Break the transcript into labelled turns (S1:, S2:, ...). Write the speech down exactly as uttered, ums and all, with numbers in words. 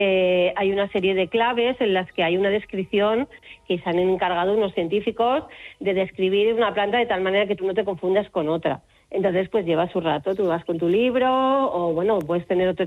S1: eh, hay una serie de claves en las que hay una descripción que se han encargado unos científicos de describir una planta de tal manera que tú no te confundas con otra. Entonces, pues lleva su rato, tú vas con tu libro o, bueno, puedes tener otro